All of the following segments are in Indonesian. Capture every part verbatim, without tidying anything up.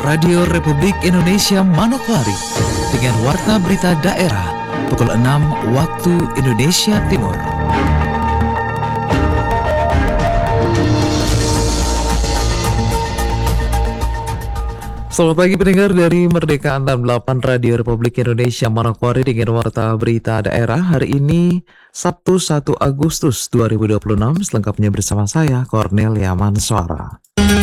Radio Republik Indonesia Manokwari dengan warta berita daerah pukul enam waktu Indonesia Timur. Selamat pagi pendengar dari Merdeka enam puluh delapan Radio Republik Indonesia Manokwari dengan warta berita daerah hari ini Sabtu satu Agustus dua ribu dua puluh enam, selengkapnya bersama saya Cornelia Manswara.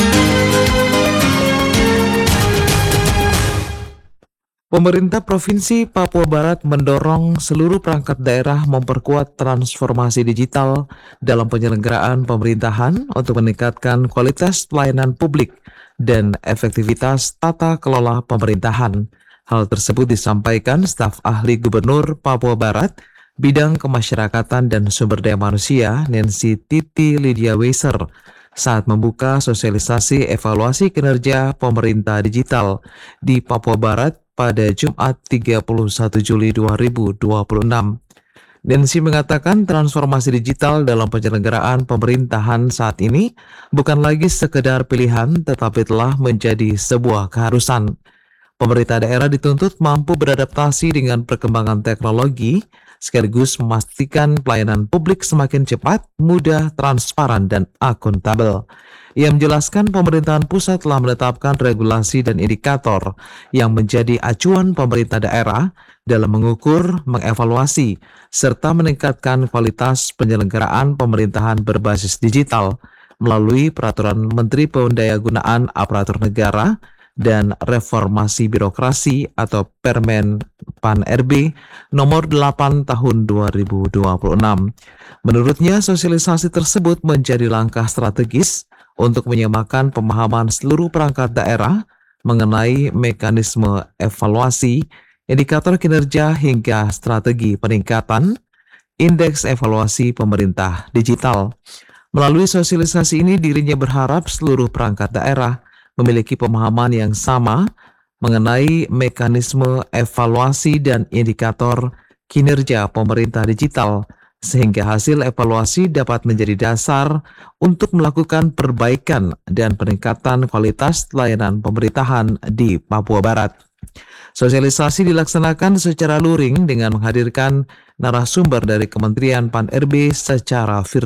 Pemerintah Provinsi Papua Barat mendorong seluruh perangkat daerah memperkuat transformasi digital dalam penyelenggaraan pemerintahan untuk meningkatkan kualitas pelayanan publik dan efektivitas tata kelola pemerintahan. Hal tersebut disampaikan staf ahli Gubernur Papua Barat bidang kemasyarakatan dan sumber daya manusia Nancy Titi Lydia Weiser saat membuka sosialisasi evaluasi kinerja pemerintah digital di Papua Barat pada Jumat tiga puluh satu Juli dua ribu dua puluh enam. Nancy mengatakan transformasi digital dalam penyelenggaraan pemerintahan saat ini bukan lagi sekedar pilihan tetapi telah menjadi sebuah keharusan. Pemerintah daerah dituntut mampu beradaptasi dengan perkembangan teknologi sekaligus memastikan pelayanan publik semakin cepat, mudah, transparan, dan akuntabel. Ia menjelaskan pemerintahan pusat telah menetapkan regulasi dan indikator yang menjadi acuan pemerintah daerah dalam mengukur, mengevaluasi, serta meningkatkan kualitas penyelenggaraan pemerintahan berbasis digital melalui Peraturan Menteri Pendayagunaan Aparatur Negara dan Reformasi Birokrasi atau Permen Pan R B nomor delapan tahun dua ribu dua puluh enam. Menurutnya, sosialisasi tersebut menjadi langkah strategis untuk menyamakan pemahaman seluruh perangkat daerah mengenai mekanisme evaluasi, indikator kinerja hingga strategi peningkatan indeks evaluasi pemerintah digital. Melalui sosialisasi ini, dirinya berharap seluruh perangkat daerah memiliki pemahaman yang sama mengenai mekanisme evaluasi dan indikator kinerja pemerintah digital, sehingga hasil evaluasi dapat menjadi dasar untuk melakukan perbaikan dan peningkatan kualitas layanan pemerintahan di Papua Barat. Sosialisasi dilaksanakan secara luring dengan menghadirkan narasumber dari Kementerian Pan R B secara virtual.